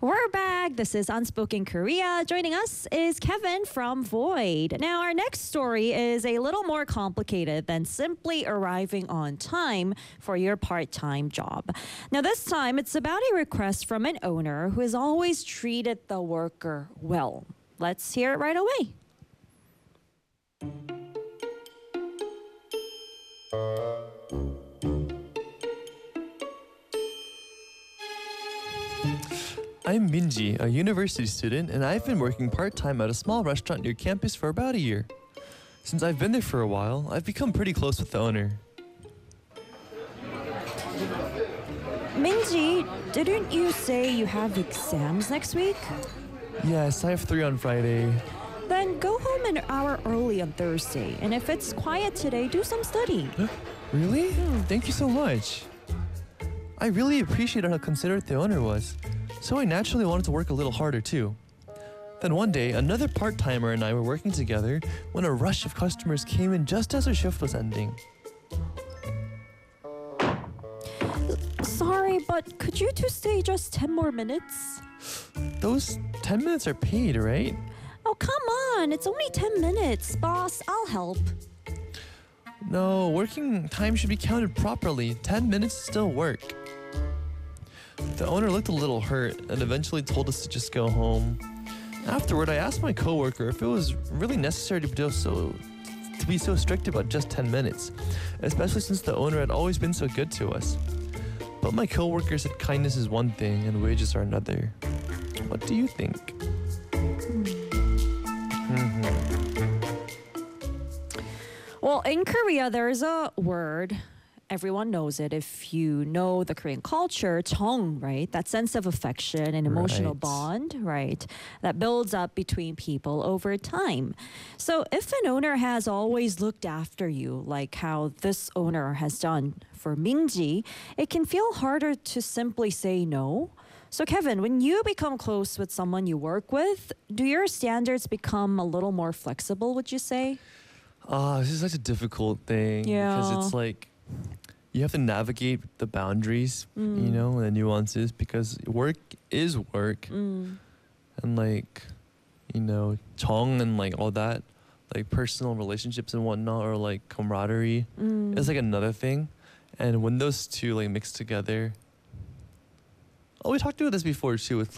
We're back. This is Unspoken Korea. Joining us is Kevin from Void. Now, our next story is a little more complicated than simply arriving on time for your part-time job. Now, this time, it's about a request from an owner who has always treated the worker well. Let's hear it right away. I'm Minji, a university student, and I've been working part-time at a small restaurant near campus for about a year. Since I've been there for a while, I've become pretty close with the owner. Minji, didn't you say you have exams next week? Yes, I have 3 on Friday. Then go home an hour early on Thursday. And if it's quiet today, do some study. Really? Thank you so much. I really appreciated how considerate the owner was, so I naturally wanted to work a little harder too. Then one day, another part-timer and I were working together when a rush of customers came in just as our shift was ending. Sorry, but could you two stay just 10 more minutes? Those 10 minutes are paid, right? Oh, come on. It's only 10 minutes. Boss, I'll help. No, working time should be counted properly. 10 minutes is still work. The owner looked a little hurt and eventually told us to just go home. Afterward, I asked my coworker if it was really necessary to be so strict about just 10 minutes, especially since the owner had always been so good to us. But my coworker said kindness is one thing and wages are another. What do you think? Well, in Korea, there's a word. Everyone knows it if you know the Korean culture, 정, right? That sense of affection and emotional Right. bond, right? That builds up between people over time. So if an owner has always looked after you, like how this owner has done for Minji, it can feel harder to simply say no. So Kevin, when you become close with someone you work with, do your standards become a little more flexible, would you say? This is such a difficult thing because Yeah. it's like you have to navigate the boundaries, you know, and the nuances because work is work. And like, you know, 정 and like all that, like personal relationships and whatnot, or like camaraderie is like another thing. And when those two like mix together, oh, we talked about this before too with